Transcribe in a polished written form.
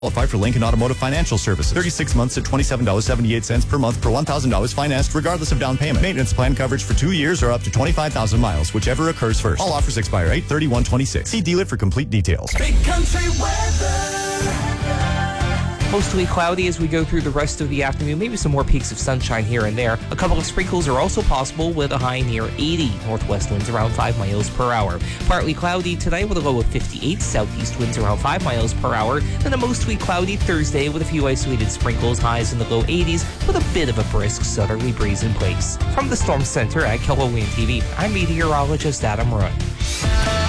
Qualify for Lincoln Automotive Financial Services. 36 months at $27.78 per month per $1,000 financed regardless of down payment. Maintenance plan coverage for 2 years or up to 25,000 miles, whichever occurs first. All offers expire 8/31/26. See dealer for complete details. Big country weather. Mostly cloudy as we go through the rest of the afternoon. Maybe some more peaks of sunshine here and there. A couple of sprinkles are also possible with a high near 80. Northwest winds around 5 miles per hour. Partly cloudy tonight with a low of 58. Southeast winds around 5 miles per hour. Then a mostly cloudy Thursday with a few isolated sprinkles. Highs in the low 80s with a bit of a brisk southerly breeze in place. From the Storm Center at KELOLAND TV, I'm meteorologist Adam Roy.